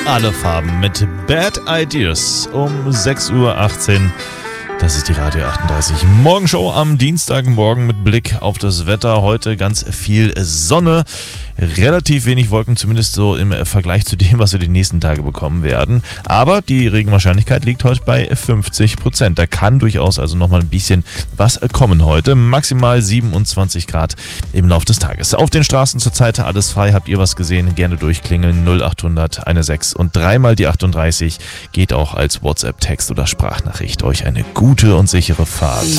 Alle Farben mit Bad Ideas um 6.18 Uhr. Das ist die Radio 38 Morgenshow am Dienstagmorgen mit Blick auf das Wetter. Heute ganz viel Sonne, relativ wenig Wolken, zumindest so im Vergleich zu dem, was wir die nächsten Tage bekommen werden. Aber die Regenwahrscheinlichkeit liegt heute bei 50%. Da kann durchaus also nochmal ein bisschen was kommen heute. Maximal 27 Grad im Laufe des Tages. Auf den Straßen zurzeit alles frei. Habt ihr was gesehen? Gerne durchklingeln. 0800 16 und dreimal die 38 geht auch als WhatsApp-Text oder Sprachnachricht. Euch eine gute und sichere Fahrt.